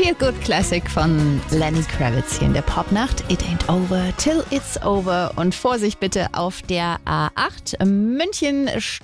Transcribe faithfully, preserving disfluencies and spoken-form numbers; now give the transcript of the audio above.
Feel Good Classic von Lenny Kravitz hier in der Popnacht. It ain't over till it's over. Und Vorsicht bitte auf der A acht München